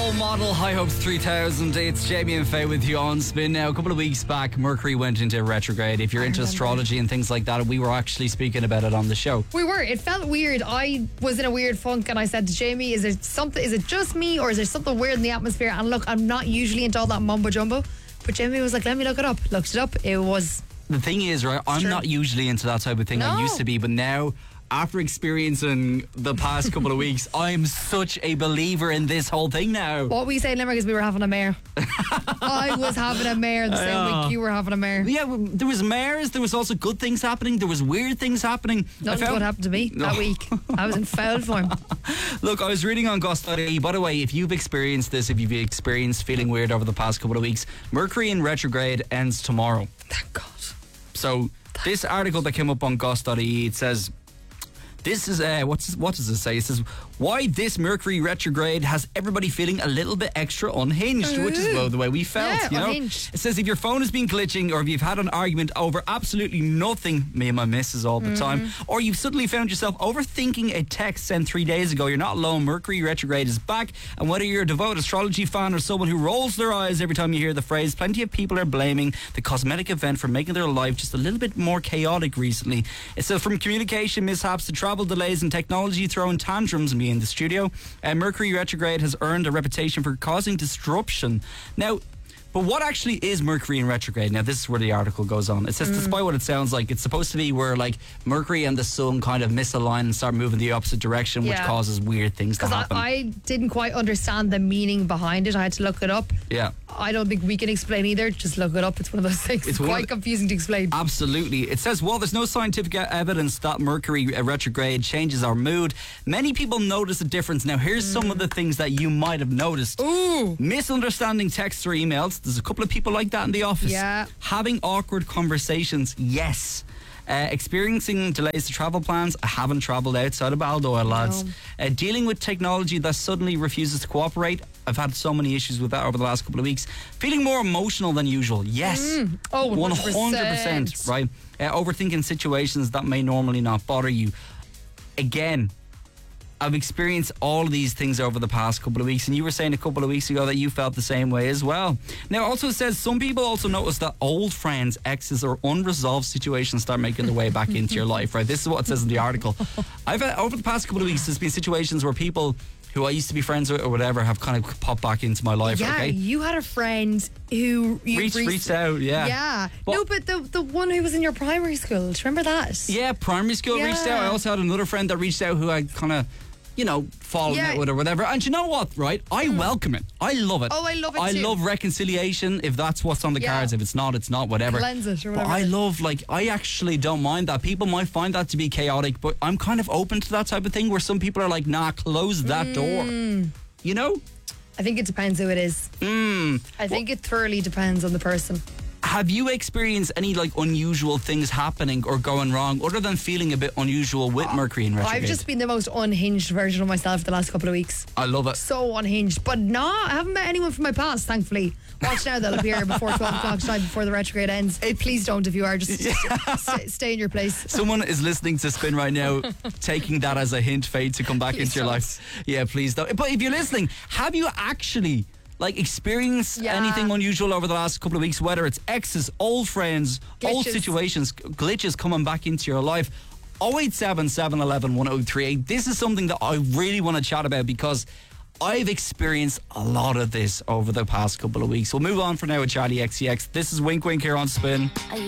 Role Model High Hopes 3000. It's Jamie and Faye with you on Spin. Now, a couple of weeks back, Mercury went into retrograde. If you're into astrology and things like that, we were actually speaking about it on the show. We were. It felt weird. I was in a weird funk and I said to Jamie, is it just me or is there something weird in the atmosphere? And look, I'm not usually into all that mumbo jumbo, but Jamie was like, let me look it up. Looked it up. It was... The thing is, right, I'm not usually into that type of thing. I used to be, but now... After experiencing the past couple of weeks, I'm such a believer in this whole thing now. What we say in Limerick is we were having a mare. I was having a mare the same week you were having a mare. Yeah, there was mares, there was also good things happening, there was weird things happening. Nothing good happened to me that week. I was in foul form. Look, I was reading on Goss.ie. By the way, if you've experienced this, if you've experienced feeling weird over the past couple of weeks, Mercury in retrograde ends tomorrow. Thank God. So, this article that came up on Goss.ie, it says... This is, what does it say? It says, why this Mercury retrograde has everybody feeling a little bit extra unhinged, which is the way we felt, yeah, you know? Unhinged. It says, if your phone has been glitching or if you've had an argument over absolutely nothing, me and my missus all the time, or you've suddenly found yourself overthinking a text sent 3 days ago, you're not alone. Mercury retrograde is back, and whether you're a devout astrology fan or someone who rolls their eyes every time you hear the phrase, plenty of people are blaming the cosmetic event for making their life just a little bit more chaotic recently. It says, from communication mishaps to travel delays and technology throwing tantrums and being in the studio, Mercury retrograde has earned a reputation for causing disruption. Now, but what actually is Mercury in retrograde? Now, this is where the article goes on. It says, despite what it sounds like, it's supposed to be where, like, Mercury and the sun kind of misalign and start moving the opposite direction, which causes weird things to happen. I didn't quite understand the meaning behind it. I had to look it up. Yeah. I don't think we can explain either. Just look it up. It's one of those things. It's quite confusing to explain. Absolutely. It says, well, there's no scientific evidence that Mercury retrograde changes our mood. Many people notice a difference. Now, here's some of the things that you might have noticed. Ooh. Misunderstanding texts or emails. There's a couple of people like that in the office. Yeah. Having awkward conversations. Yes. Experiencing delays to travel plans. I haven't travelled outside of Baldoyle, lads. Dealing with technology that suddenly refuses to cooperate. I've had so many issues with that over the last couple of weeks. Feeling more emotional than usual. Yes. Oh, 100%. Right. Overthinking situations that may normally not bother you. Again, I've experienced all of these things over the past couple of weeks, and you were saying a couple of weeks ago that you felt the same way as well. Now, it also says some people also notice that old friends, exes, or unresolved situations start making their way back into your life, right? This is what it says in the article. I've over the past couple of weeks, there's been situations where people who I used to be friends with or whatever have kind of popped back into my life. Yeah, okay? you had a friend who reached out, yeah. Yeah. But the one who was in your primary school, do you remember that? Yeah, primary school reached out. I also had another friend that reached out who I kind of, fallen out with or whatever. And you know what, right? I welcome it. I love it. Oh, I love it too. I love reconciliation if that's what's on the cards. If it's not, it's not, whatever. Cleanse it or whatever. But I actually don't mind that. People might find that to be chaotic, but I'm kind of open to that type of thing where some people are like, nah, close that door. You know? I think it depends who it is. I think it thoroughly depends on the person. Have you experienced any unusual things happening or going wrong other than feeling a bit unusual with Mercury in retrograde? I've just been the most unhinged version of myself the last couple of weeks. I love it. So unhinged. But no, I haven't met anyone from my past, thankfully. Watch now, they'll appear before 12 o'clock tonight, before the retrograde ends. Please don't if you are. Just stay in your place. Someone is listening to Spin right now, taking that as a hint, Faye, to come back into your life. Yeah, please don't. But if you're listening, have you actually experienced anything unusual over the last couple of weeks, whether it's exes, old friends, old situations, glitches coming back into your life? 087 711 1038. This is something that I really want to chat about because I've experienced a lot of this over the past couple of weeks. We'll move on for now with Charlie XCX. This is Wink Wink here on Spin.